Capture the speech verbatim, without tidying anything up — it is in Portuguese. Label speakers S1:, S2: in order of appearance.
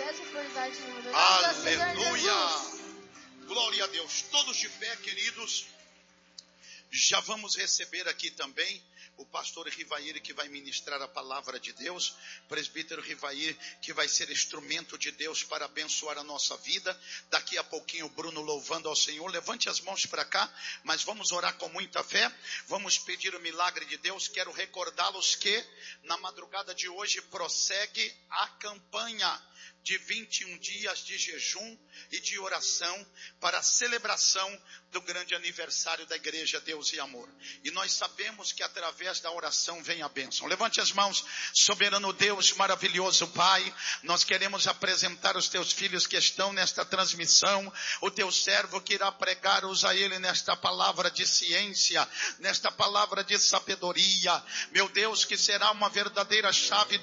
S1: privilégio por estar te adorando.
S2: Aleluia! Glória a Deus. Todos de pé, queridos. Já vamos receber aqui também o pastor Rivair, que vai ministrar a palavra de Deus. Presbítero Rivair, que vai ser instrumento de Deus para abençoar a nossa vida. Daqui a pouquinho o Bruno louvando ao Senhor. Levante as mãos para cá, mas vamos orar com muita fé. Vamos pedir o milagre de Deus. Quero recordá-los que na madrugada de hoje prossegue a campanha de vinte e um dias de jejum e de oração para a celebração do grande aniversário da Igreja Deus e Amor. E nós sabemos que através da oração vem a bênção. Levante as mãos. Soberano Deus, maravilhoso Pai, nós queremos apresentar os teus filhos que estão nesta transmissão, o teu servo que irá pregar, usa ele nesta palavra de ciência, nesta palavra de sabedoria, meu Deus, que será uma verdadeira chave